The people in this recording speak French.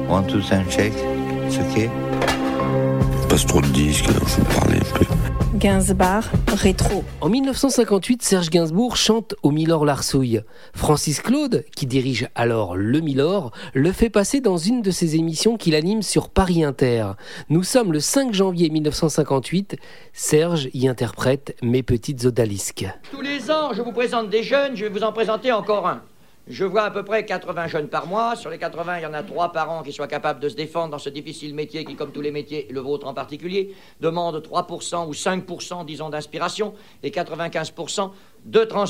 One, two, sound check. It's okay. Passe trop de disques, alors je vais parler un peu. Gainsbourg, rétro. En 1958, Serge Gainsbourg chante au Milord Larsouille. Francis Claude, qui dirige alors le Milord, le fait passer dans une de ses émissions qu'il anime sur Paris Inter. Nous sommes le 5 janvier 1958. Serge y interprète Mes petites odalisques. Tous les ans, je vous présente des jeunes, je vais vous en présenter encore un. Je vois à peu près 80 jeunes par mois. Sur les 80, il y en a 3 par an qui soient capables de se défendre dans ce difficile métier qui, comme tous les métiers, le vôtre en particulier, demande 3% ou 5%, disons, d'inspiration et 95% de transformation.